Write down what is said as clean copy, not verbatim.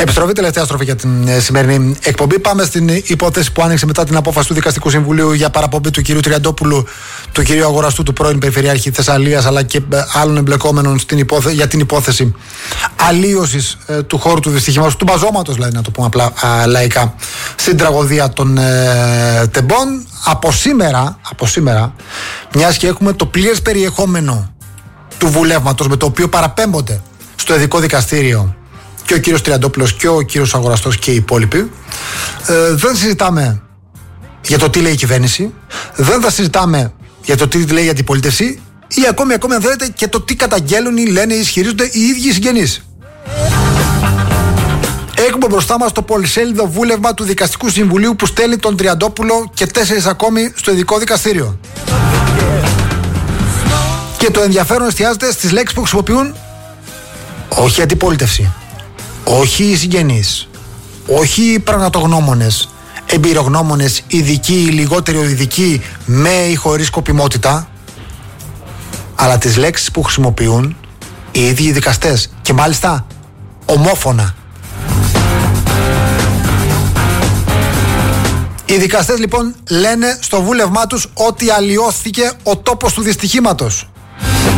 Επιστροφή, τελευταία στροφή για την σημερινή εκπομπή. Πάμε στην υπόθεση που άνοιξε μετά την απόφαση του Δικαστικού Συμβουλίου για παραπομπή του κυρίου Τριαντόπουλου, του κυρίου Αγοραστού, του πρώην Περιφερειάρχη Θεσσαλίας, αλλά και άλλων εμπλεκόμενων για την υπόθεση αλλίωσης του χώρου του δυστυχήματος, του μπαζώματος, δηλαδή, να το πούμε απλά λαϊκά, στην τραγωδία των Τεμπών. Από σήμερα, μιας και έχουμε το πλήρες περιεχόμενο του βουλεύματος με το οποίο παραπέμπονται στο ειδικό δικαστήριο και ο κύριος Τριαντόπουλος και ο κύριος Αγοραστός και οι υπόλοιποι, δεν συζητάμε για το τι λέει η κυβέρνηση, δεν θα συζητάμε για το τι λέει η αντιπολίτευση ή ακόμη αν θέλετε και το τι καταγγέλουν ή λένε ή ισχυρίζονται οι ίδιοι συγγενείς. Έχουμε μπροστά μας το πολυσέλιδο βούλευμα του Δικαστικού Συμβουλίου που στέλνει τον Τριαντόπουλο και 4 ακόμη στο ειδικό δικαστήριο. Και το ενδιαφέρον εστιάζεται στις λέξεις που χρησιμοποιούν όχι η αντιπολίτευση, όχι οι συγγενείς, όχι οι πραγματογνώμονες, εμπειρογνώμονες, ειδικοί ή λιγότερο ειδικοί, με ή χωρίς σκοπιμότητα, αλλά τις λέξεις που χρησιμοποιούν οι ίδιοι οι δικαστές, και μάλιστα ομόφωνα. Οι δικαστές λοιπόν λένε στο βούλευμά τους ότι αλλοιώθηκε ο τόπος του δυστυχήματος.